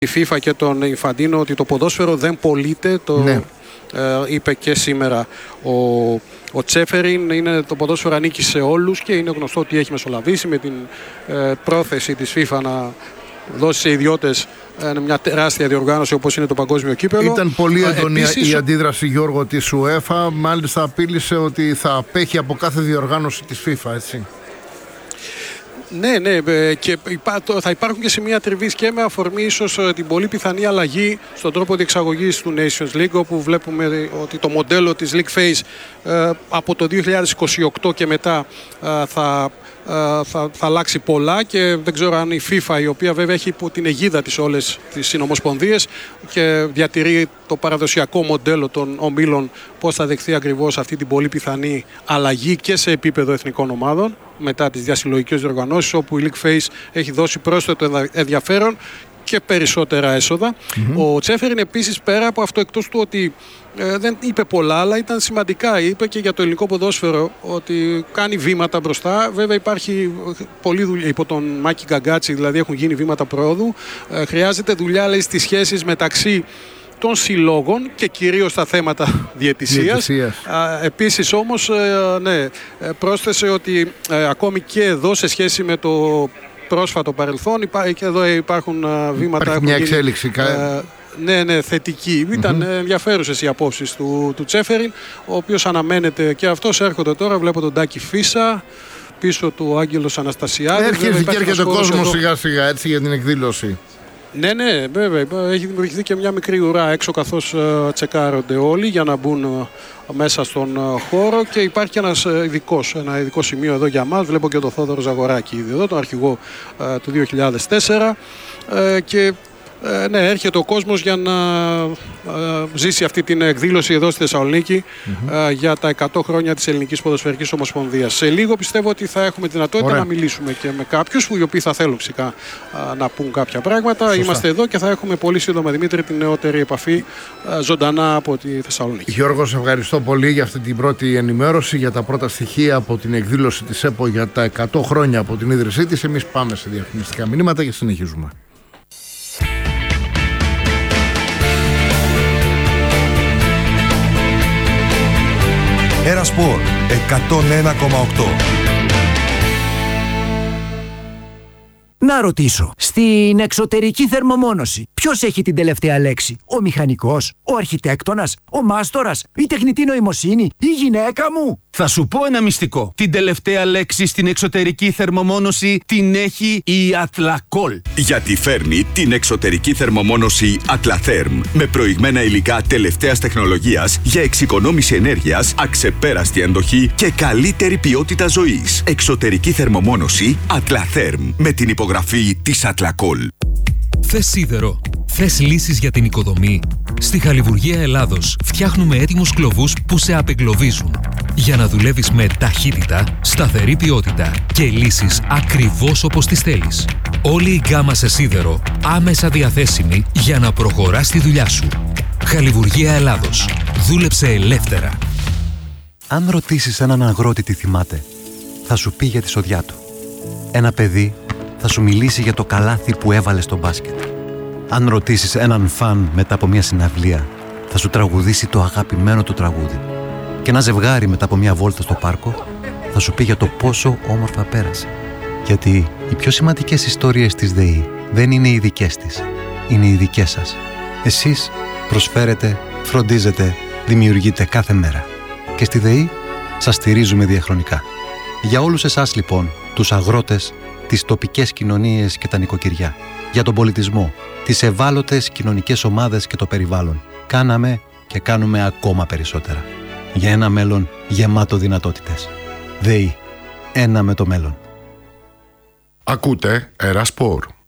FIFA και τον Ινφαντίνο ότι το ποδόσφαιρο δεν πωλείται, είπε και σήμερα ο Τσέφεριν. Το ποδόσφαιρο ανήκει σε όλους και είναι γνωστό ότι έχει μεσολαβήσει με την πρόθεση της FIFA να δώσει σε ιδιώτες μια τεράστια διοργάνωση όπως είναι το παγκόσμιο κύπελλο. Ήταν πολύ έντονη η αντίδραση, Γιώργο, της UEFA. Μάλιστα απείλησε ότι θα απέχει από κάθε διοργάνωση της FIFA, έτσι. Ναι, και θα υπάρχουν και σημεία τριβής και με αφορμή ίσως την πολύ πιθανή αλλαγή στον τρόπο διεξαγωγής του Nations League, όπου βλέπουμε ότι το μοντέλο της League Phase από το 2028 και μετά θα αλλάξει πολλά, και δεν ξέρω αν η FIFA, η οποία βέβαια έχει υπό την αιγίδα της όλες τις συνομοσπονδίες και διατηρεί το παραδοσιακό μοντέλο των ομίλων, πώς θα δεχθεί ακριβώς αυτή την πολύ πιθανή αλλαγή και σε επίπεδο εθνικών ομάδων μετά τις διασυλλογικές διοργανώσεις, όπου η League Phase έχει δώσει πρόσθετο ενδιαφέρον και περισσότερα έσοδα. Ο Τσέφεριν επίσης, πέρα από αυτό, εκτός του ότι δεν είπε πολλά, αλλά ήταν σημαντικά, είπε και για το ελληνικό ποδόσφαιρο ότι κάνει βήματα μπροστά. Βέβαια υπάρχει πολλή δουλειά υπό τον Μάκη Γκαγκάτσι, δηλαδή έχουν γίνει βήματα πρόοδου. Χρειάζεται δουλειά, λέει, στις σχέσεις μεταξύ των συλλόγων και κυρίως στα θέματα διαιτησίας. Επίσης όμως, πρόσθεσε ότι ακόμη και εδώ, σε σχέση με το πρόσφατο παρελθόν, και εδώ υπάρχουν βήματα. Υπάρχει μια εξέλιξη. Ναι, θετική. Ήταν ενδιαφέρουσες οι απόψεις του Τσέφεριν, ο οποίος αναμένεται και αυτός. Έρχονται τώρα, βλέπω τον Τάκη Φίσα, πίσω του Άγγελος Αναστασιάδη. Έρχεται ο κόσμος σιγά σιγά, έτσι, για την εκδήλωση. Ναι, βέβαια. Έχει δημιουργηθεί και μια μικρή ουρά έξω, καθώς τσεκάρονται όλοι για να μπουν μέσα στον χώρο, και υπάρχει και ένα ειδικό σημείο εδώ για μας. Βλέπω και τον Θόδωρο Ζαγοράκη ήδη εδώ, τον αρχηγό του 2004, και έρχεται ο κόσμος για να ζήσει αυτή την εκδήλωση εδώ στη Θεσσαλονίκη για τα 100 χρόνια της Ελληνικής Ποδοσφαιρικής Ομοσπονδίας. Σε λίγο πιστεύω ότι θα έχουμε δυνατότητα να μιλήσουμε και με κάποιους οι οποίοι θα θέλουν φυσικά να πούν κάποια πράγματα. Σωστά. Είμαστε εδώ και θα έχουμε πολύ σύντομα, Δημήτρη, την νεότερη επαφή ζωντανά από τη Θεσσαλονίκη. Γιώργο, σε ευχαριστώ πολύ για αυτή την πρώτη ενημέρωση, για τα πρώτα στοιχεία από την εκδήλωση της ΕΠΟ για τα 100 χρόνια από την ίδρυσή της. Εμείς πάμε σε διαφημιστικά μηνύματα και συνεχίζουμε. Ερασπορ 101,8. Να ρωτήσω, στην εξωτερική θερμομόνωση ποιος έχει την τελευταία λέξη? Ο μηχανικός, ο αρχιτέκτονας, ο μάστορας, η τεχνητή νοημοσύνη, η γυναίκα μου? Θα σου πω ένα μυστικό. Την τελευταία λέξη στην εξωτερική θερμομόνωση την έχει η Athlacol. Γιατί φέρνει την εξωτερική θερμομόνωση Atlatherm με προηγμένα υλικά τελευταίας τεχνολογίας για εξοικονόμηση ενέργειας, αξεπέραστη αντοχή και καλύτερη ποιότητα ζωής. Εξωτερική θερμομόνωση Atlatherm με την υπογραφή της Athlacol. Θες σίδερο? Θες λύσεις για την οικοδομή? Στη Χαλιβουργία Ελλάδος φτιάχνουμε έτοιμους κλωβούς που σε απεγκλωβίζουν, για να δουλεύεις με ταχύτητα, σταθερή ποιότητα και λύσεις ακριβώς όπως τις θέλεις. Όλη η γκάμα σε σίδερο άμεσα διαθέσιμη για να προχωράς τη δουλειά σου. Χαλιβουργία Ελλάδος. Δούλεψε ελεύθερα. Αν ρωτήσεις έναν αγρότη τι θυμάται, θα σου πει για τη σοδιά του. Ένα παιδί θα σου μιλήσει για το καλάθι που έβαλε στο μπάσκετ. Αν ρωτήσεις έναν φαν μετά από μια συναυλία, θα σου τραγουδήσει το αγαπημένο του τραγούδι. Και ένα ζευγάρι μετά από μια βόλτα στο πάρκο θα σου πει για το πόσο όμορφα πέρασε. Γιατί οι πιο σημαντικές ιστορίες της ΔΕΗ δεν είναι οι δικές της, είναι οι δικές σας. Εσείς προσφέρετε, φροντίζετε, δημιουργείτε κάθε μέρα. Και στη ΔΕΗ σας στηρίζουμε διαχρονικά. Για όλους εσάς λοιπόν, τους αγρότες, τις τοπικές κοινωνίες και τα νοικοκυριά, για τον πολιτισμό, τις ευάλωτες κοινωνικές ομάδες και το περιβάλλον, κάναμε και κάνουμε ακόμα περισσότερα. Για ένα μέλλον γεμάτο δυνατότητες. ΔΕΗ. Ένα με το μέλλον. Ακούτε Ερασπορ.